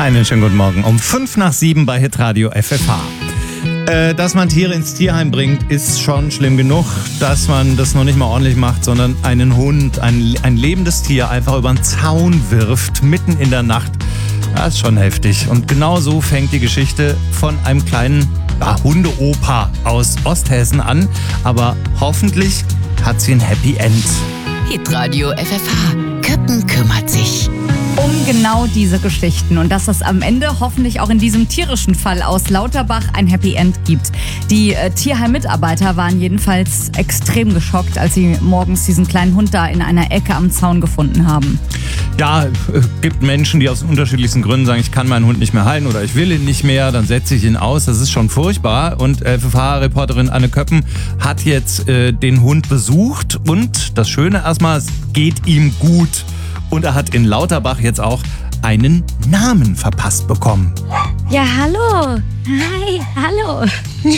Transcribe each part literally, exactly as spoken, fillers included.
Einen schönen guten Morgen. Um fünf nach sieben bei Hitradio F F H. Äh, dass man Tiere ins Tierheim bringt, ist schon schlimm genug. Dass man das noch nicht mal ordentlich macht, sondern einen Hund, ein, ein lebendes Tier einfach über den Zaun wirft, mitten in der Nacht. Das ist schon heftig. Und genau so fängt die Geschichte von einem kleinen ja, Hundeopa aus Osthessen an. Aber hoffentlich hat sie ein Happy End. Hitradio F F H. Köppen kümmert sich. Um genau diese Geschichten und dass es am Ende hoffentlich auch in diesem tierischen Fall aus Lauterbach ein Happy End gibt. Die äh, Tierheim-Mitarbeiter waren jedenfalls extrem geschockt, als sie morgens diesen kleinen Hund da in einer Ecke am Zaun gefunden haben. Ja, es gibt Menschen, die aus unterschiedlichsten Gründen sagen, ich kann meinen Hund nicht mehr halten oder ich will ihn nicht mehr, dann setze ich ihn aus. Das ist schon furchtbar. Und F F H-Reporterin Anne Köppen hat jetzt äh, den Hund besucht und das Schöne erstmal, es geht ihm gut. Und er hat in Lauterbach jetzt auch einen Namen verpasst bekommen. Ja, hallo. Hi, hallo.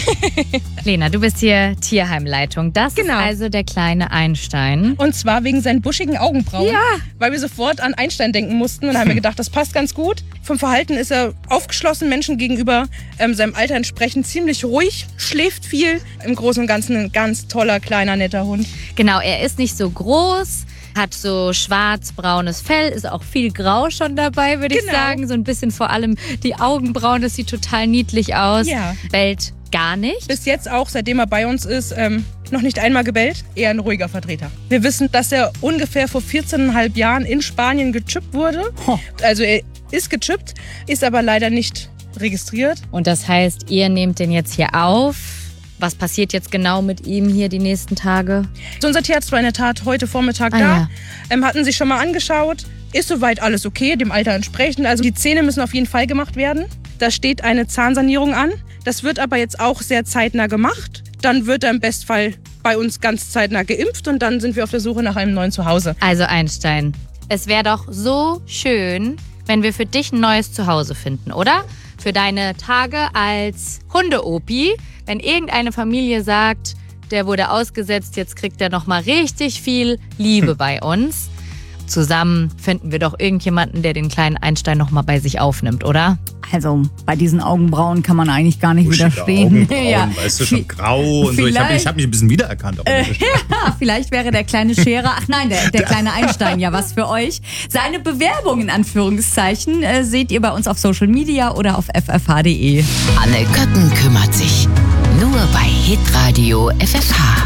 Lena, du bist hier Tierheimleitung. Das Genau. ist also der kleine Einstein. Und zwar wegen seinen buschigen Augenbrauen. Ja. Weil wir sofort an Einstein denken mussten und haben mir gedacht, das passt ganz gut. Vom Verhalten ist er aufgeschlossen Menschen gegenüber, ähm, seinem Alter entsprechend ziemlich ruhig, schläft viel. Im Großen und Ganzen ein ganz toller, kleiner, netter Hund. Genau, er ist nicht so groß, hat so schwarz-braunes Fell, ist auch viel Grau schon dabei, würde ich Genau. sagen. So ein bisschen vor allem die Augenbrauen, das sieht total niedlich aus. Ja. Bellt gar nicht. Bis jetzt auch, seitdem er bei uns ist, ähm, noch nicht einmal gebellt. Eher ein ruhiger Vertreter. Wir wissen, dass er ungefähr vor vierzehneinhalb Jahren in Spanien gechippt wurde. Ho. Also er ist gechippt, ist aber leider nicht registriert. Und das heißt, ihr nehmt den jetzt hier auf. Was passiert jetzt genau mit ihm hier die nächsten Tage? So, unser Tierarzt war in der Tat heute Vormittag Ah, da. ja. Ähm, hatten sich schon mal angeschaut. Ist soweit alles okay, dem Alter entsprechend. Also die Zähne müssen auf jeden Fall gemacht werden. Da steht eine Zahnsanierung an. Das wird aber jetzt auch sehr zeitnah gemacht. Dann wird er im Bestfall bei uns ganz zeitnah geimpft und dann sind wir auf der Suche nach einem neuen Zuhause. Also Einstein, es wäre doch so schön, wenn wir für dich ein neues Zuhause finden, oder? Für deine Tage als Hundeopi, wenn irgendeine Familie sagt, der wurde ausgesetzt, jetzt kriegt er noch mal richtig viel Liebe bei uns. Zusammen finden wir doch irgendjemanden, der den kleinen Einstein noch mal bei sich aufnimmt, oder? Also bei diesen Augenbrauen kann man eigentlich gar nicht Buschige widerstehen. Augenbrauen, Ja. weißt du, schon grau und so. Ich habe Vielleicht- hab mich ein bisschen wiedererkannt. Aber Äh, ja, vielleicht wäre der kleine Scherer, ach nein, der, der kleine Einstein ja was für euch. Seine Bewerbung in Anführungszeichen äh, seht ihr bei uns auf Social Media oder auf f f h punkt d e. Anne Köppen kümmert sich. Nur bei Hitradio F F H.